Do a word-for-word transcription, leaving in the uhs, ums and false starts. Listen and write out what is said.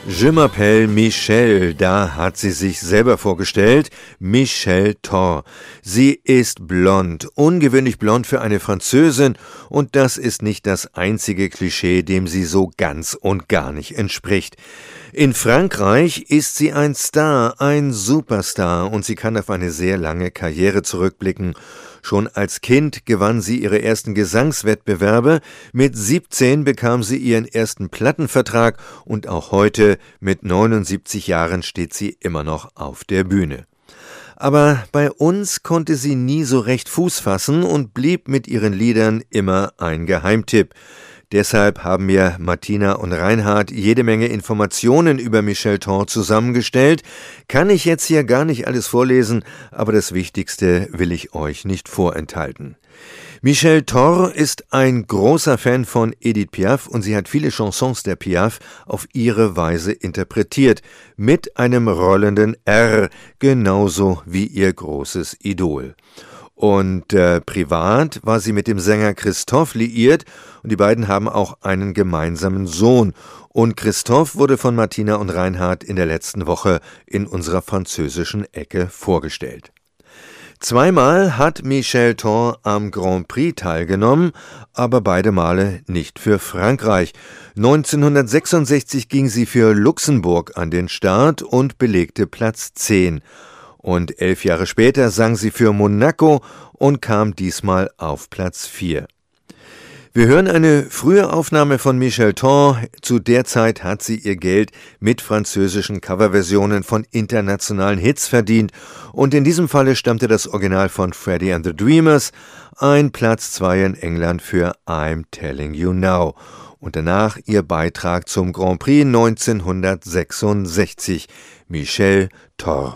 Je m'appelle Michelle, da hat sie sich selber vorgestellt, Michelle Thor. Sie ist blond, ungewöhnlich blond für eine Französin, und das ist nicht das einzige Klischee, dem sie so ganz und gar nicht entspricht. In Frankreich ist sie ein Star, ein Superstar, und sie kann auf eine sehr lange Karriere zurückblicken. Schon als Kind gewann sie ihre ersten Gesangswettbewerbe, mit siebzehn bekam sie ihren ersten Plattenvertrag und auch heute mit neunundsiebzig Jahren steht sie immer noch auf der Bühne. Aber bei uns konnte sie nie so recht Fuß fassen und blieb mit ihren Liedern immer ein Geheimtipp. Deshalb haben mir Martina und Reinhard jede Menge Informationen über Michelle Thor zusammengestellt. Kann ich jetzt hier gar nicht alles vorlesen, aber das Wichtigste will ich euch nicht vorenthalten. Michelle Thor ist ein großer Fan von Edith Piaf und sie hat viele Chansons der Piaf auf ihre Weise interpretiert, mit einem rollenden R, genauso wie ihr großes Idol. Und äh, privat war sie mit dem Sänger Christophe liiert und die beiden haben auch einen gemeinsamen Sohn. Und Christophe wurde von Martina und Reinhard in der letzten Woche in unserer französischen Ecke vorgestellt. Zweimal hat Michelle Thor am Grand Prix teilgenommen, aber beide Male nicht für Frankreich. neunzehnhundertsechsundsechzig ging sie für Luxemburg an den Start und belegte Platz zehn. Und elf Jahre später sang sie für Monaco und kam diesmal auf Platz vier. Wir hören eine frühe Aufnahme von Michelle Thor. Zu der Zeit hat sie ihr Geld mit französischen Coverversionen von internationalen Hits verdient. Und in diesem Falle stammte das Original von Freddie and the Dreamers, ein Platz zwei in England für I'm Telling You Now. Und danach ihr Beitrag zum Grand Prix neunzehnhundertsechsundsechzig, Michelle Thor.